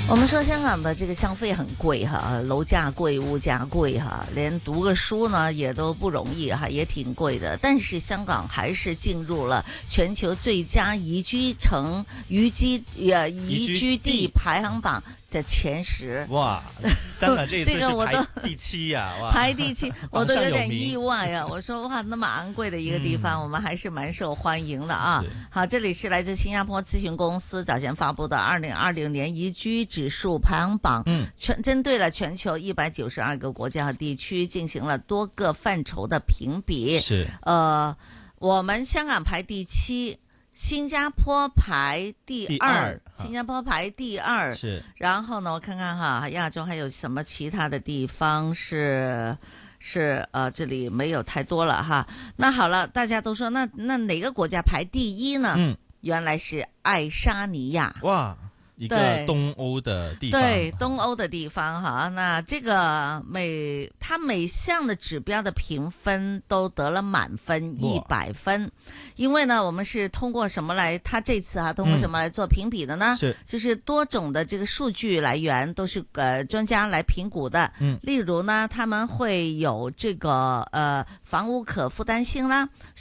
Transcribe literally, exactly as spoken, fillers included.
我们说香港的这个消费很贵哈，楼价贵，物价贵哈，连读个书呢也都不容易哈，也挺贵的。但是香港还是进入了全球最佳宜居城、宜居呃宜居地排行榜的前十。 哇，香港这一次是这个我都排第七呀、啊，哇， 排第七，我都有点意外啊！ 嗯、 我说哇，那么昂贵的一个地方，嗯、我们还是蛮受欢迎的啊。好，这里是来自新加坡咨询公司早前发布的二零二零年宜居指数排行榜，嗯，全针对了全球一百九十二个国家和地区进行了多个范畴的评比。 是， 呃，我们香港排第七。新加坡排第二， 第二新加坡排第二， 是。 然后呢，我看看哈，亚洲还有什么其他的地方是是呃，这里没有太多了哈。那好了，大家都说那那哪个国家排第一呢？嗯，原来是爱沙尼亚。 哇。一个東歐的地方， 对，東歐的地方哈，那這個每它每項的指標的評分都得了滿分一百分，因為呢，我們是通過什麼來？它這次哈、啊，通過什麼來做評比的呢？是、嗯，就是多種的這個數據來源都是呃專家來評估的。嗯，例如呢，他們會有這個呃房屋可負擔性啦。